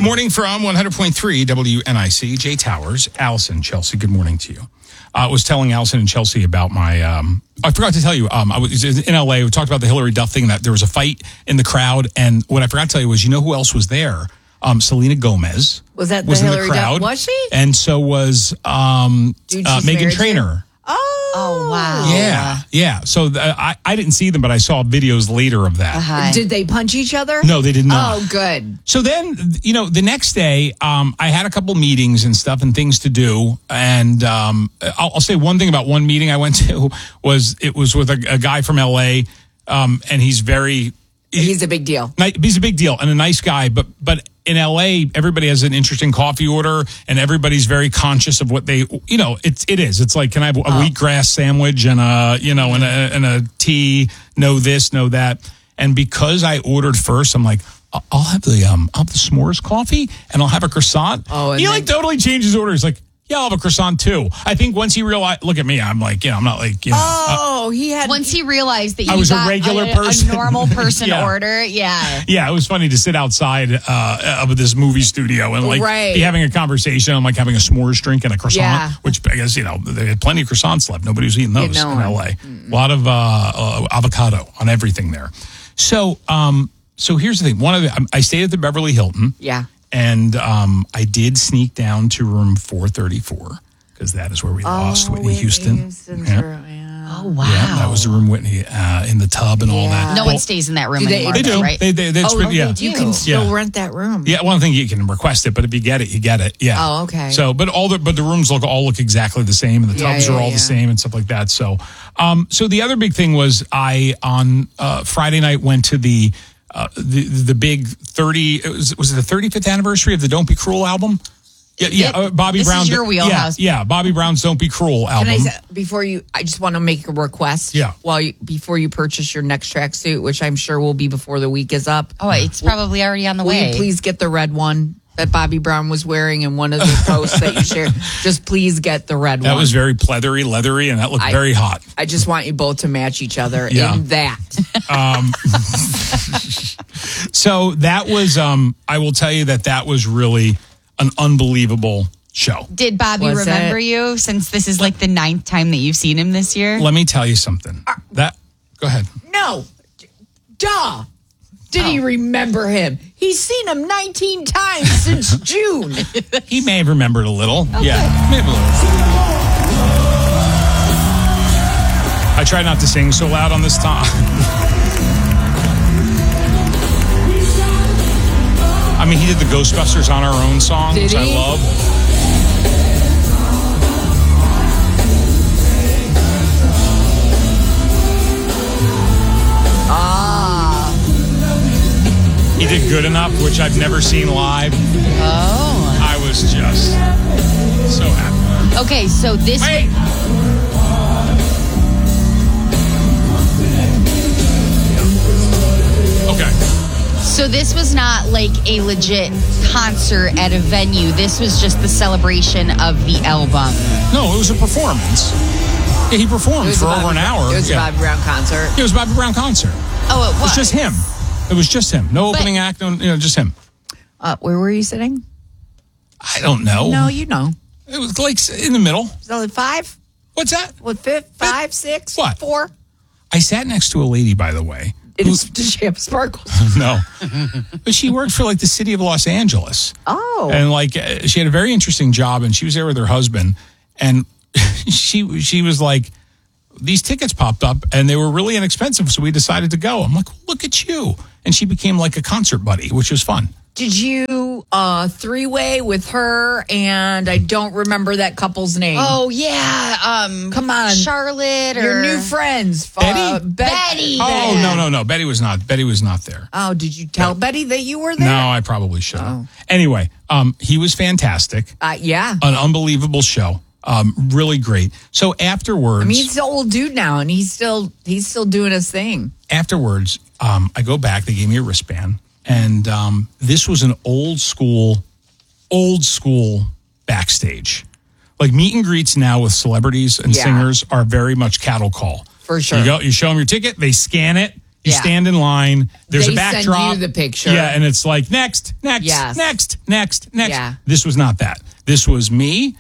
morning from 100.3 WNIC, Jay Towers, Allison, Chelsea. Good morning to you. I was telling Allison and Chelsea about my, I forgot to tell you, I was in LA. We talked about the Hillary Duff thing, that there was a fight in the crowd. And what I forgot to tell you was, you know who else was there? Selena Gomez. Was that was the in Hillary the crowd. Duff? Was she? And so was Meghan Trainor. Oh, wow. Yeah. So I didn't see them, but I saw videos later of that. Did they punch each other? No, they did not. Oh, good. So then, the next day, I had a couple meetings and stuff and things to do. And I'll say one thing about one meeting I went to was with a guy from LA, and he's a big deal. He's a big deal and a nice guy, but in LA, everybody has an interesting coffee order, and everybody's very conscious of what they, it is. It's like, can I have a wheatgrass sandwich and a tea? No this, no that. And because I ordered first, I'm like, I'll have the s'mores coffee and I'll have a croissant. Oh, and he totally changed his order. He's like, yeah, I'll have a croissant too. I think once he realized, look at me, I'm like, I'm not like, once he realized that I was a regular person, a normal person order, Yeah, it was funny to sit outside of this movie studio and be having a conversation. I'm like having a s'mores drink and a croissant, which I guess, they had plenty of croissants left. Nobody was eating those in LA. A lot of avocado on everything there. So here's the thing. I stayed at the Beverly Hilton. Yeah. And I did sneak down to room 434 because that is where we lost Whitney Houston. Oh, wow. Yeah, that was the room Whitney in the tub and all that. No one stays in that room anymore. They do. Right? They you can still rent that room. Yeah, one thing you can request it, but if you get it, you get it. Yeah. Oh, okay. So, but the rooms all look exactly the same, and the tubs are all the same and stuff like that. So, so the other big thing was on Friday night went to the big 30, was it the 35th anniversary of the Don't Be Cruel album? Bobby Brown. This is your wheelhouse. Yeah, Bobby Brown's Don't Be Cruel album. I just want to make a request. Yeah. Before you purchase your next tracksuit, which I'm sure will be before the week is up. Oh, it's probably already on the way. Will you please get the red one that Bobby Brown was wearing in one of the posts that you shared? Just please get the red one. That was very pleathery, leathery, and that looked very hot. I just want you both to match each other in that. So that was, I will tell you that was really an unbelievable show. Did Bobby remember you, since this is like the 9th time that you've seen him this year? Let me tell you something. Go ahead. No. Duh. Did he remember him? He's seen him 19 times since June. He may have remembered a little. Okay. Yeah, maybe a little. I try not to sing so loud on this time. I mean, he did the Ghostbusters On Our Own song, which I love. He did Good Enough, which I've never seen live. Oh. I was just so happy. Okay, so this... Wait! Okay. So this was not like a legit concert at a venue. This was just the celebration of the album. No, it was a performance. Yeah, he performed for over an hour. It was a Bobby Brown concert. It was a Bobby Brown concert. Oh, it was? It was just him. It was just him. No opening act, just him. Where were you sitting? I don't know. No, you know. It was like in the middle. Was it 5? What's that? What, 5, 6, what? 4? I sat next to a lady, by the way. Does she have sparkles? No. But she worked for the city of Los Angeles. Oh. And she had a very interesting job, and she was there with her husband. And she was like, these tickets popped up and they were really inexpensive. So we decided to go. I'm like, look at you. And she became like a concert buddy, which was fun. Did you three-way with her? And I don't remember that couple's name. Oh, yeah. Come on. Charlotte or... Your new friends. Betty? Betty. Oh, no. Betty was not there. Oh, did you tell Betty that you were there? No, I probably should have. Anyway, he was fantastic. Yeah. An unbelievable show. Really great. So afterwards... I mean, he's an old dude now, and he's still doing his thing. Afterwards, I go back. They gave me a wristband. And this was an old school backstage. Like meet and greets now with celebrities and singers are very much cattle call. For sure. You go, you show them your ticket, they scan it, You stand in line. There's They a send backdrop. you the picture. Yeah, and it's like next. Yes. Next. Yeah. This was not that. This was me,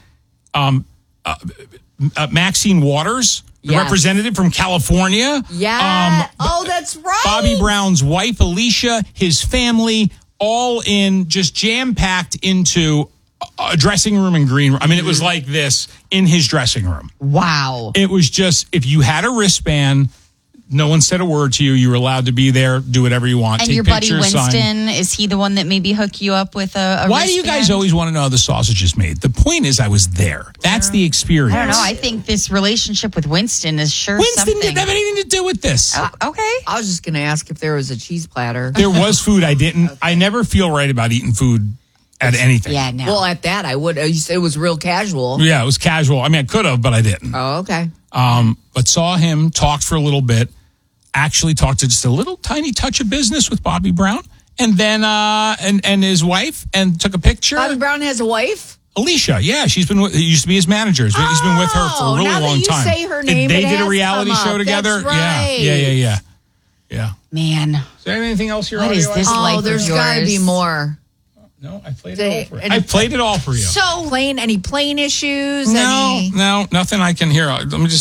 Maxine Waters, the Yes. representative from California. Yeah. That's right. Bobby Brown's wife, Alicia, his family, all in just jam-packed into a dressing room and green room. I mean, it was like this in his dressing room. Wow. It was just, if you had a wristband, no one said a word to you. You were allowed to be there, do whatever you want. And take your buddy pictures, Winston, sign. is he the one that maybe hook you up with a Why do you guys wristband? always want to know how the sausage is made? The point is I was there. That's the experience. I don't know. I think this relationship with Winston is sure Winston something. didn't have anything to do with this. Okay. I was just going to ask if there was a cheese platter. There was food. I never feel right about eating food at anything. Yeah, no. Well, at that, I would. You said it was real casual. Yeah, it was casual. I mean, I could have, but I didn't. Oh, okay. But saw him, talked for a little bit, actually talked to just a little tiny touch of business with Bobby Brown, and then and his wife, and took a picture. Bobby Brown has a wife? Alicia, yeah, she's been he used to be his manager. He's been with her for a really now that long you time. say her name, They it did a has reality come show up. together. That's right. Yeah. Man. Is there anything else you're What is this life Oh, of there's got to yours? be more. No, I played it all for you. Any- I played it all for you. So, Any plane issues? No, nothing I can hear. Let me just.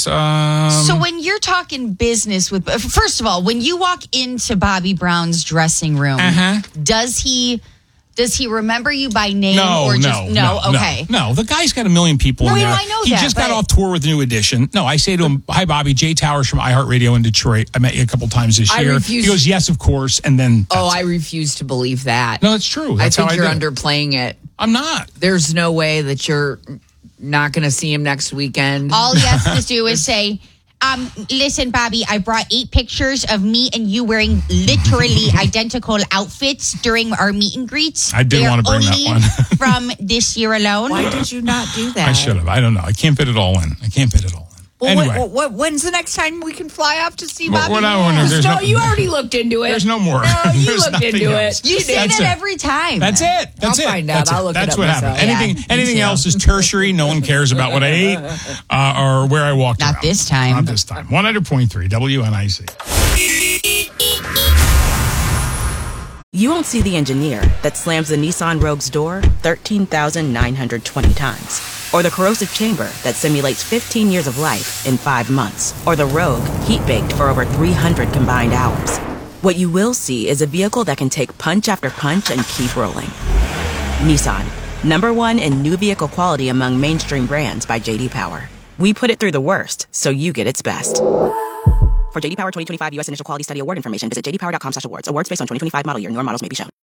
so when you're talking business with, first of all, when you walk into Bobby Brown's dressing room, does he remember you by name or just no? Okay. No, the guy's got a million people in No, there. I know he that, just got but- off tour with New Edition. No, I say to him, "Hi, Bobby. Jay Towers from iHeartRadio in Detroit. I met you a couple times this I year." refuse- He goes, "Yes, of course." And then, I refuse to believe that. no, it's true. That's I think how you're I do it. underplaying it. I'm not. There's no way that you're not going to see him next weekend. All he has to do is say, listen, Bobby, I brought 8 pictures of me and you wearing literally identical outfits during our meet and greets. I did They're want to bring that only one. from this year alone. Why did you not do that? I should have. I don't know. I can't fit it all in. Well, Anyway. when's the next time we can fly up to see Well, Bobby? we're not- there's no- you already looked into it. There's no more. No, you There's looked nothing into else. it. You say That's that it. every time. That's it. That's I'll it. find out. That's it. I'll look it That's up what myself. happened. Yeah, Anything me too. else is tertiary. No one cares about what I ate or where I walked Not around. this time. Not this time. 100.3 WNIC. You won't see the engineer that slams the Nissan Rogue's door 13,920 times. Or the corrosive chamber that simulates 15 years of life in 5 months. Or the Rogue heat-baked for over 300 combined hours. What you will see is a vehicle that can take punch after punch and keep rolling. Nissan, #1 in new vehicle quality among mainstream brands by J.D. Power. We put it through the worst, so you get its best. For J.D. Power 2025 U.S. Initial Quality Study Award information, visit jdpower.com/awards. Awards based on 2025 model year. Newer models may be shown.